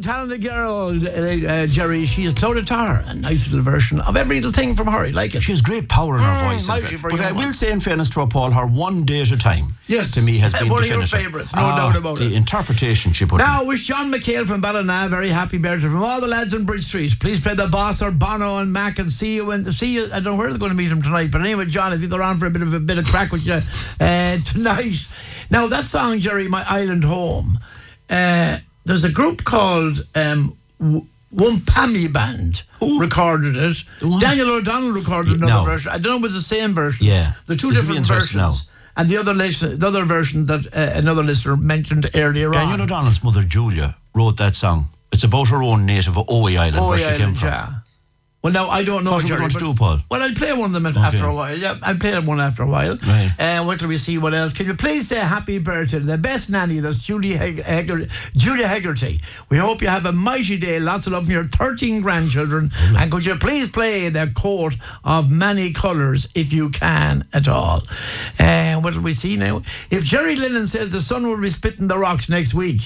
talented girl, Jerry. She is Clodagh Tarr, a nice little version of every little thing from her. I like it. She has great power in her voice. But I will say, in fairness to her, Paul, her One Day at a Time, to me, has been one definitive. One of your favourites, no doubt about it. The interpretation she put Now, in. wish John McHale from Ballina very happy birthday from all the lads on Bridge Street. Please play the Boss or Bono and Mac and see you. I don't know where they're going to meet him tonight, but anyway, John, if you go on for a bit of crack with you tonight. Now, that song, Jerry, My Island Home, there's a group called Wumpami Band recorded it. Daniel O'Donnell recorded another version. I don't know if it was the same version. Yeah. The two different versions. And the other version that another listener mentioned earlier on. Daniel O'Donnell's mother, Julia, wrote that song. It's about her own native of Owey Island, where she came from. Yeah. Well, now, I don't know, What are we going to do, Paul? Well, I'll play one of them after a while. Yeah, I'll play one after a while. Right. Wait till we see what else. Can you please say happy birthday to the best nanny, that's Julia Hegarty. We hope you have a mighty day. Lots of love from your 13 grandchildren. And could you please play the Coat of Many Colours if you can at all. What will we see now? If Jerry Lennon says the sun will be spitting the rocks next week,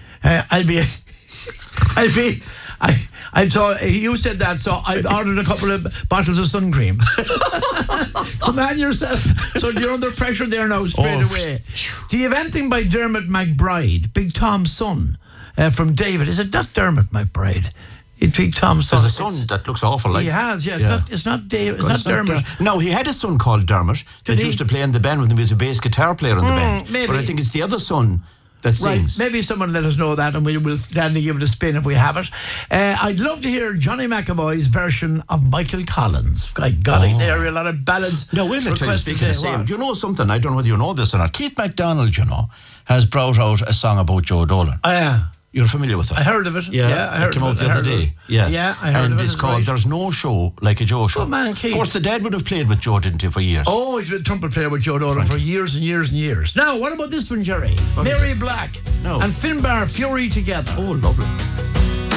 I saw you said that, so I ordered a couple of bottles of sun cream. Command yourself. So you're under pressure there now, straight away. Do you have anything by Dermot McBride, Big Tom's son, from David? Is it not Dermot McBride? It's Big Tom's son. There's a son that looks awful like. He has, yes. Yeah. It's not David. It's not Dermot. No, he had a son called Dermot that used to play in the band with him. He was a bass guitar player in the band. Maybe. But I think it's the other son that sings. Right, maybe someone let us know that and we'll gladly give it a spin if we have it. I'd love to hear Johnny McAvoy's version of Michael Collins. I got it there, a lot of ballads. No, wait a minute, speaking of same. Do you know something? I don't know whether you know this or not. Keith MacDonald, has brought out a song about Joe Dolan. Oh, yeah. You're familiar with that? I heard of it. Yeah, I heard it came out the other day. Yeah, I heard of it. And it's called There's No Show Like a Joe Show. Oh, man, Keith. Of course, the dad would have played with Joe, didn't he, for years? Oh, he's been a trumpet player with Joe Dolan for years and years and years. Now, what about this one, Jerry? Mary Black and Finbar Fury together. Oh, lovely.